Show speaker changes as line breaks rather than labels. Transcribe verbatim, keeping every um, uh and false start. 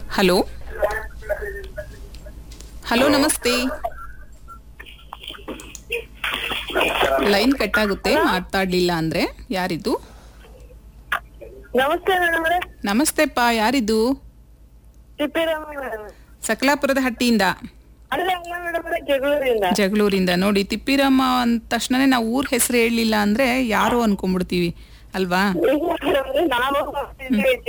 Hello hello ನಮಸ್ತೆ. Line cut ಆಗುತ್ತೆ ಮಾತಾಡ್ಲಿಲ್ಲ ಅಂದ್ರೆ. ಯಾರಿದು?
ನಮಸ್ತೆ ಮೇಡಮ್.
ನಮಸ್ತೆಪ್ಪ, ಯಾರಿದು? ಸಕಲಾಪುರದ ಹಟ್ಟಿಯಿಂದ.
ಅಲ್ಲ ಅಲ್ಲ ಮೇಡಮ್, ಜಗಳೂರಿಂದ.
ಜಗಳೂರಿಂದ. ನೋಡಿ, ತಿಪ್ಪಿರಮ್ಮ ಅಂದ ತಕ್ಷಣನೇ ನಾವು ಊರ್ ಹೆಸರು ಹೇಳಲಿಲ್ಲ ಅಂದ್ರೆ ಯಾರೋ ಅನ್ಕೊಂಡ್ಬಿಡ್ತೀವಿ ಅಲ್ವಾ?
ನಾವು